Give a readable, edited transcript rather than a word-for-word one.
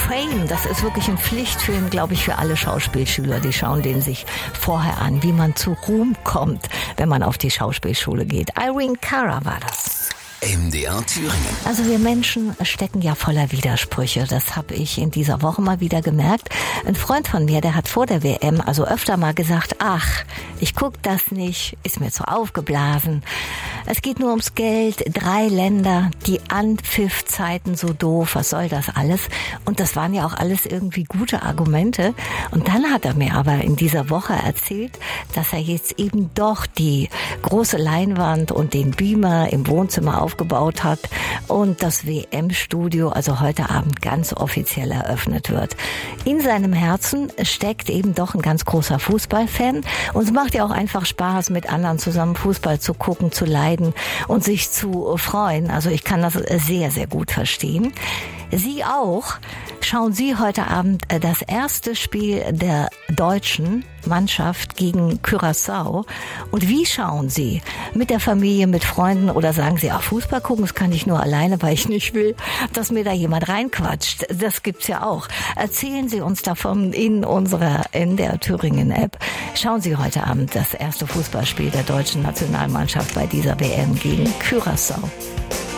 Fame, das ist wirklich ein Pflichtfilm, glaube ich, für alle Schauspielschüler. Die schauen den sich vorher an, wie man zu Ruhm kommt, wenn man auf die Schauspielschule geht. Irene Cara war das. MDR Thüringen. Also wir Menschen stecken ja voller Widersprüche. Das habe ich in dieser Woche mal wieder gemerkt. Ein Freund von mir, der hat vor der WM also öfter mal gesagt, ach, ich guck das nicht, ist mir zu aufgeblasen. Es geht nur ums Geld, 3 Länder, die Anpfiffzeiten so doof, was soll das alles? Und das waren ja auch alles irgendwie gute Argumente. Und dann hat er mir aber in dieser Woche erzählt, dass er jetzt eben doch die große Leinwand und den Beamer im Wohnzimmer aufgebaut hat und das WM-Studio also heute Abend ganz offiziell eröffnet wird. In seinem Herzen steckt eben doch ein ganz großer Fußballfan und es macht ja auch einfach Spaß, mit anderen zusammen Fußball zu gucken, zu leiden und sich zu freuen. Also ich kann das sehr, sehr gut verstehen. Sie auch. Schauen Sie heute Abend das erste Spiel der deutschen Mannschaft gegen Curaçao. Und wie schauen Sie? Mit der Familie, mit Freunden oder sagen Sie, ach, Fußball gucken, das kann ich nur alleine, weil ich nicht will, dass mir da jemand reinquatscht. Das gibt's ja auch. Erzählen Sie uns davon in unserer MDR Thüringen App. Schauen Sie heute Abend das erste Fußballspiel der deutschen Nationalmannschaft bei dieser WM gegen Curaçao.